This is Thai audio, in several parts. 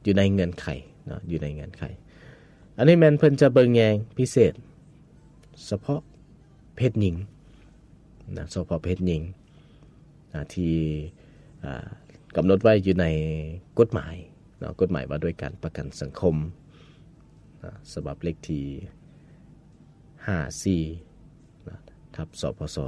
อยู่ในเงื่อนไขเนาะอยู่ในเงื่อนไขอันนี้แม่นเพิ่นจะเบิ่งแยงพิเศษเฉพาะเพศหญิงนะเฉพาะเพศหญิงที่กำหนดไว้อยู่ในกฎหมายเนาะกฎหมายว่าด้วยการประกันสังคมฉบับเลขที่54ทับสพส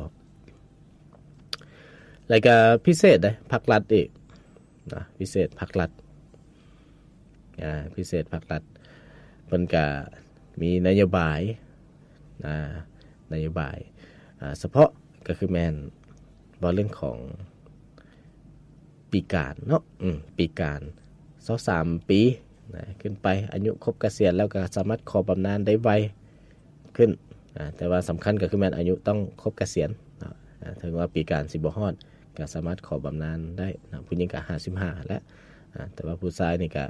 แล้วก็พิเศษได้ภาครัฐอีกนะพิเศษภาครัฐพิเศษภาครัฐเพิ่นก็มีนโยบายนโยบายเฉพาะก็คือแม่นบ่เรื่องของปีการเนาะปีการ23ปีนะขึ้นไปอายุครบเกษียณแล้วก็สามารถขอบำนาญได้ไวขึ้นแต่ว่าสำคัญก็คือแม่นอายุต้องครบเกษียณถึงว่าปีการสิบ่ฮอดก็สามารถขอบำนาญได้นะผู้หญิงก็55แล้วแต่ว่าผู้ชายนี่ก็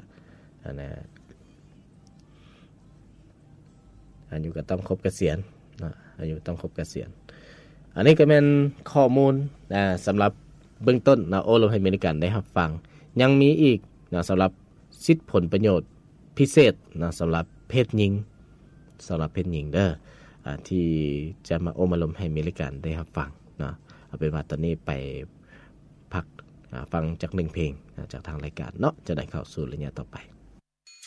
อายุก็ต้องครบเกษียณนะอายุต้องครบเกษียณอันนี้ก็เป็นข้อมูลสำหรับเบื้องต้นนะโอลมให้อเมริกันได้รับฟังยังมีอีกนะสำหรับสิทธิผลประโยชน์พิเศษนะสำหรับเพศหญิงเด้อที่จะมาโอมาลมให้อเมริกันได้รับฟังนะเอาเป็นว่าตอนนี้ไปพักฟังจาก1เพลงจากทางรายการเนาะจะได้เข้าสู่ระยะต่อไป